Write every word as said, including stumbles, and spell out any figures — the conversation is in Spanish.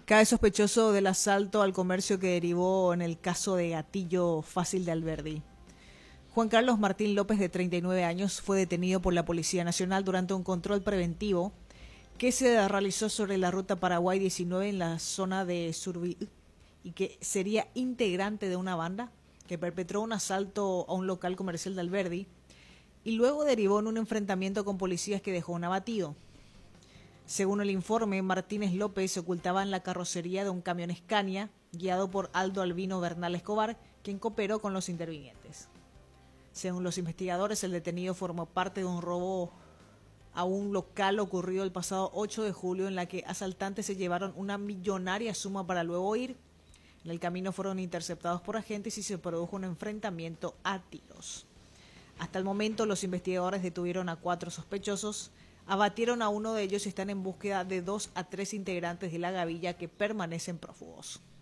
Cae sospechoso del asalto al comercio que derivó en el caso de Gatillo Fácil de Alberdi. Juan Carlos Martín López, de treinta y nueve años, fue detenido por la Policía Nacional durante un control preventivo que se realizó sobre la ruta Paraguay diecinueve en la zona de Surví y que sería integrante de una banda que perpetró un asalto a un local comercial de Alberdi y luego derivó en un enfrentamiento con policías que dejó un abatido. Según el informe, Martínez López se ocultaba en la carrocería de un camión Scania, guiado por Aldo Albino Bernal Escobar, quien cooperó con los intervinientes. Según los investigadores, el detenido formó parte de un robo a un local ocurrido el pasado ocho de julio, en la que asaltantes se llevaron una millonaria suma para luego huir. En el camino fueron interceptados por agentes y se produjo un enfrentamiento a tiros. Hasta el momento, los investigadores detuvieron a cuatro sospechosos, abatieron a uno de ellos y están en búsqueda de dos a tres integrantes de la gavilla que permanecen prófugos.